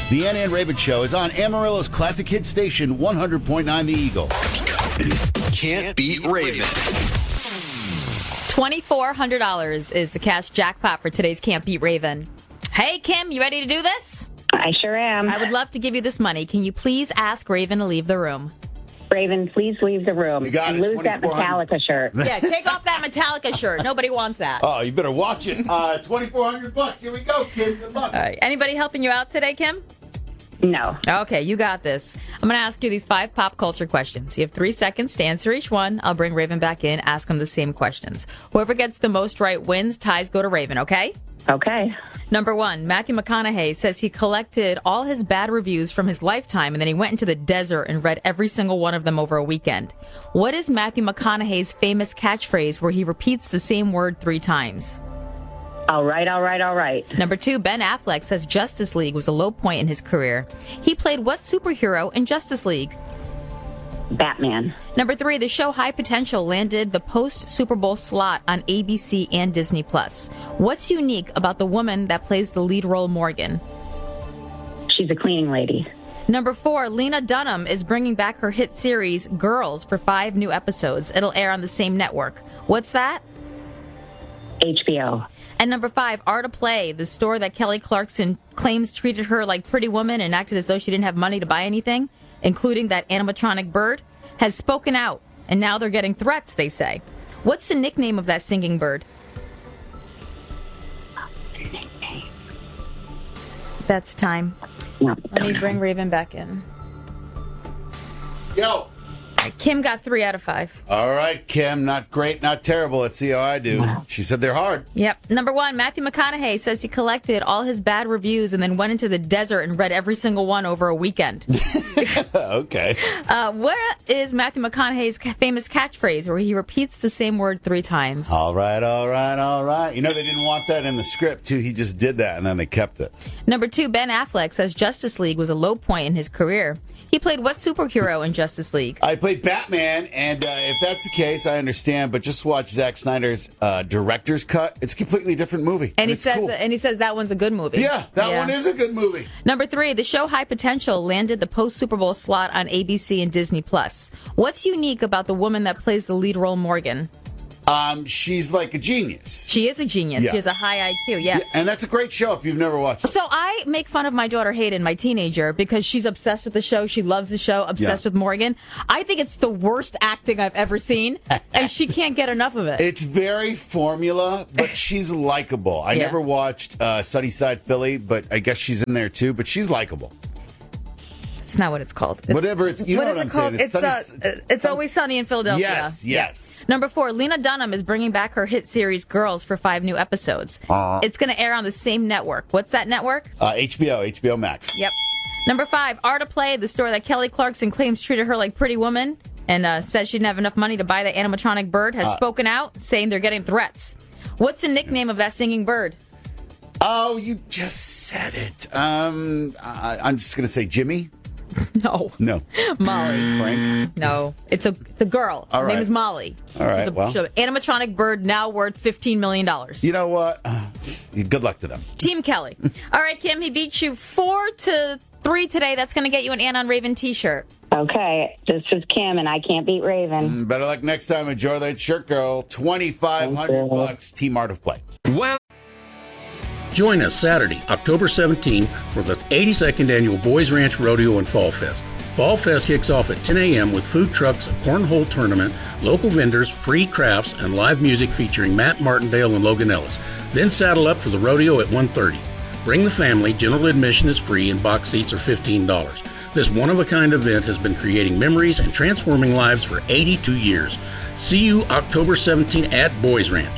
The Anna and Raven Show is on Amarillo's classic hit station, 100.9 The Eagle. Can't beat Raven. $2,400 is the cash jackpot for today's Can't Beat Raven. Hey, Kim, you ready to do this? I sure am. I would love to give you this money. Can you please ask Raven to leave the room? Raven, please leave the room. You got and it, lose that 2400. Metallica shirt. Yeah, take off that Metallica shirt. Nobody wants that. Oh, you better watch it. $2,400. Here we go, Kim. Good luck. All right. Anybody helping you out today, Kim? No. Okay, you got this. I'm going to ask you these 5 pop culture questions. You have 3 seconds to answer each one. I'll bring Raven back in, ask him the same questions. Whoever gets the most right wins. Ties go to Raven, okay? Okay. Number 1, Matthew McConaughey says he collected all his bad reviews from his lifetime and then he went into the desert and read every single one of them over a weekend. What is Matthew McConaughey's famous catchphrase where he repeats the same word 3 times? All right. Number 2, Ben Affleck says Justice League was a low point in his career. He played what superhero in Justice League? Batman. Number 3, the show High Potential landed the post-Super Bowl slot on ABC and Disney+. What's unique about the woman that plays the lead role, Morgan? She's a cleaning lady. Number 4, Lena Dunham is bringing back her hit series Girls for 5 new episodes. It'll air on the same network. What's that? HBO. And number 5, Art of Play, the store that Kelly Clarkson claims treated her like Pretty Woman and acted as though she didn't have money to buy anything, including that animatronic bird, has spoken out, and now they're getting threats, they say. What's the nickname of that singing bird? That's time. Let me bring Raven back in. Yo. Kim got 3 out of 5. All right, Kim. Not great, not terrible. Let's see how I do. She said they're hard. Yep. Number 1, Matthew McConaughey says he collected all his bad reviews and then went into the desert and read every single one over a weekend. Okay. What is Matthew McConaughey's famous catchphrase where he repeats the same word 3 times? All right. You know, they didn't want that in the script, too. He just did that, and then they kept it. Number 2, Ben Affleck says Justice League was a low point in his career. He played what superhero in Justice League? I played Batman, and if that's the case, I understand. But just watch Zack Snyder's director's cut. It's a completely different movie. And he it's says cool. he says that one's a good movie. Yeah, that one is a good movie. Number 3, the show High Potential landed the post-Super Bowl slot on ABC and Disney+. What's unique about the woman that plays the lead role, Morgan? She's like a genius. She is a genius. Yeah. She has a high IQ, yeah. And that's a great show if you've never watched it. So I make fun of my daughter Hayden, my teenager, because she's obsessed with the show. She loves the show, obsessed with Morgan. I think it's the worst acting I've ever seen, and she can't get enough of it. It's very formula, but she's likable. I never watched Sunnyside Philly, but I guess she's in there too, but she's likable. It's not what it's called. Whatever it's, you know what I'm saying. It's Always Sunny in Philadelphia. Yes. Number 4, Lena Dunham is bringing back her hit series Girls for 5 new episodes. It's going to air on the same network. What's that network? HBO Max. Yep. Number 5, Art of Play, the store that Kelly Clarkson claims treated her like Pretty Woman and says she didn't have enough money to buy the animatronic bird, has spoken out, saying they're getting threats. What's the nickname of that singing bird? Oh, you just said it. I'm just going to say Jimmy. No. Molly. Frank? No. It's a girl. Her name is Molly. All right, She's animatronic bird now worth $15 million. You know what? Good luck to them. Team Kelly. All right, Kim, he beat you 4-3 today. That's going to get you an Ann on Raven t-shirt. Okay. This is Kim, and I can't beat Raven. Better luck next time. Enjoy that shirt, girl. $2,500. Team Art of Play. Well, join us Saturday, October 17 for the 82nd Annual Boys Ranch Rodeo and Fall Fest. Fall Fest kicks off at 10 a.m. with food trucks, a cornhole tournament, local vendors, free crafts, and live music featuring Matt Martindale and Logan Ellis. Then saddle up for the rodeo at 1:30. Bring the family, general admission is free, and box seats are $15. This one-of-a-kind event has been creating memories and transforming lives for 82 years. See you October 17 at Boys Ranch.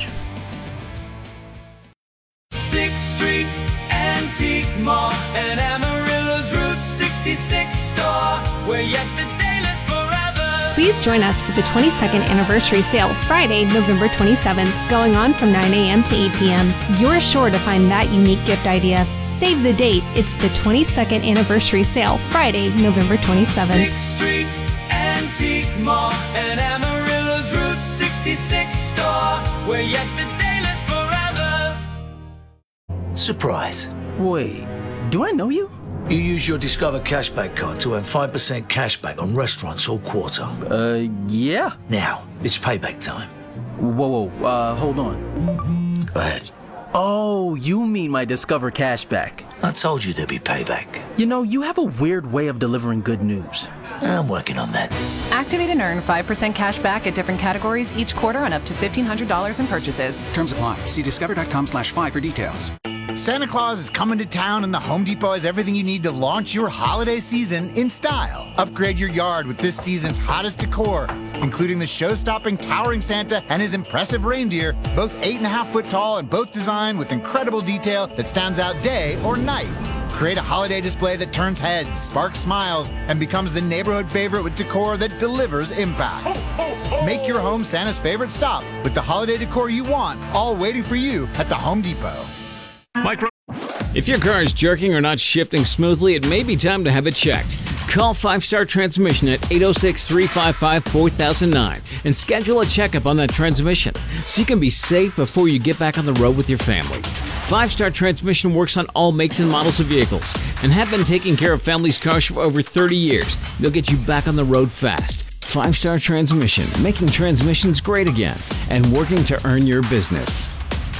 6th Street Antique Mall and Amarillo's Route 66 store, where yesterday lives forever. Please join us for the 22nd anniversary sale, Friday, November 27th, going on from 9 a.m. to 8 p.m. You're sure to find that unique gift idea. Save the date. It's the 22nd anniversary sale, Friday, November 27th. 6th Street Antique Mall and Amarillo's Route 66 store, where yesterday lives forever. Surprise. Wait, do I know you? You use your Discover Cashback card to earn 5% cashback on restaurants all quarter. Yeah. Now, it's payback time. Whoa, hold on. Go ahead. Oh, you mean my Discover Cashback. I told you there'd be payback. You know, you have a weird way of delivering good news. I'm working on that. Activate and earn 5% cash back at different categories each quarter on up to $1,500 in purchases. Terms apply. See discover.com/5 for details. Santa Claus is coming to town, and the Home Depot has everything you need to launch your holiday season in style. Upgrade your yard with this season's hottest decor, including the show-stopping towering Santa and his impressive reindeer, both 8.5 foot tall and both designed with incredible detail that stands out day or night. Create a holiday display that turns heads, sparks smiles, and becomes the neighborhood favorite with decor that delivers impact. Make your home Santa's favorite stop with the holiday decor you want, all waiting for you at the Home Depot. If your car is jerking or not shifting smoothly, it may be time to have it checked. Call 5 Star Transmission at 806-355-4009 and schedule a checkup on that transmission so you can be safe before you get back on the road with your family. 5 Star Transmission works on all makes and models of vehicles and have been taking care of families' cars for over 30 years. They'll get you back on the road fast. 5 Star Transmission, making transmissions great again and working to earn your business.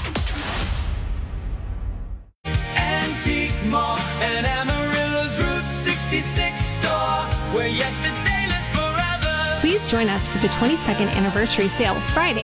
Antique Mall and Amarillo's Route 66 store, where yesterday lives forever. Please join us for the 22nd anniversary sale Friday.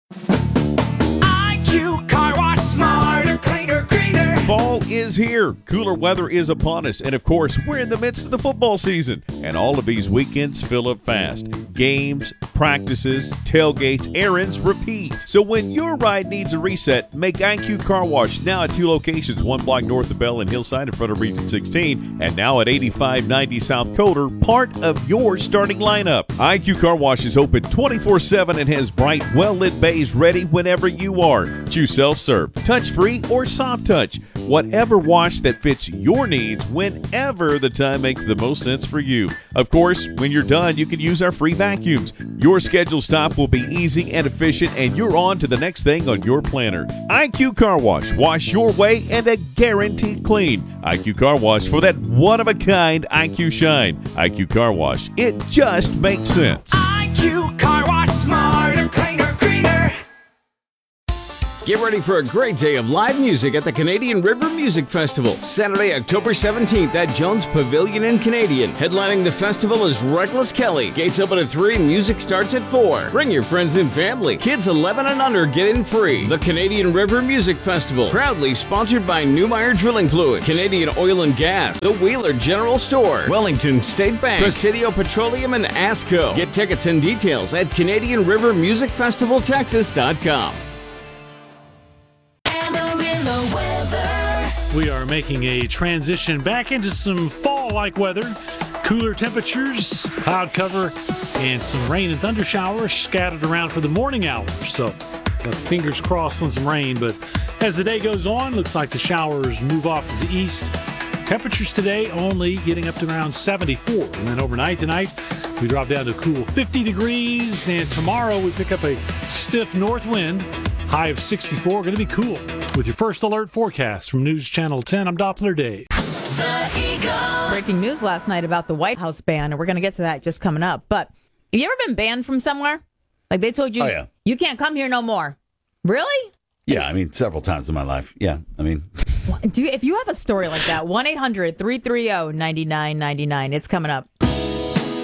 IQ Car Wash, smarter, cleaner, greener. Fall is here. Cooler weather is upon us. And of course, we're in the midst of the football season. And all of these weekends fill up fast. Games, practices, tailgates, errands, repeat. So when your ride needs a reset, make IQ Car Wash now at 2 locations, 1 block north of Bell and Hillside in front of Region 16, and now at 8590 South Coder, part of your starting lineup. IQ Car Wash is open 24/7 and has bright, well-lit bays ready whenever you are. Choose self-serve, touch-free, or soft touch. Whatever wash that fits your needs whenever the time makes the most sense for you. Of course, when you're done, you can use our free vacuums. Your scheduled stop will be easy and efficient, and you're on to the next thing on your planner. IQ Car Wash. Wash your way and a guaranteed clean. IQ Car Wash for that one-of-a-kind IQ shine. IQ Car Wash. It just makes sense. IQ Car Wash, smarter, cleaner, greener. Get ready for a great day of live music at the Canadian River Music Festival, Saturday, October 17th at Jones Pavilion in Canadian. Headlining the festival is Reckless Kelly. Gates open at 3, music starts at 4. Bring your friends and family. Kids 11 and under get in free. The Canadian River Music Festival, proudly sponsored by Newmeyer Drilling Fluids, Canadian Oil and Gas, the Wheeler General Store, Wellington State Bank, Presidio Petroleum, and ASCO. Get tickets and details at CanadianRiverMusicFestivalTexas.com. We are making a transition back into some fall-like weather. Cooler temperatures, cloud cover, and some rain and thunder showers scattered around for the morning hours. So, got fingers crossed on some rain. But as the day goes on, looks like the showers move off to the east. Temperatures today only getting up to around 74. And then overnight tonight, we drop down to a cool 50 degrees. And tomorrow, we pick up a stiff north wind. High of 64, going to be cool. With your first alert forecast from News Channel 10, I'm Doppler Dave. Breaking news last night about the White House ban, and we're going to get to that just coming up. But have you ever been banned from somewhere? Like they told you, you can't come here no more. Really? Yeah, I mean, several times in my life. Yeah, I mean. If you have a story like that, 1-800-330-9999. It's coming up.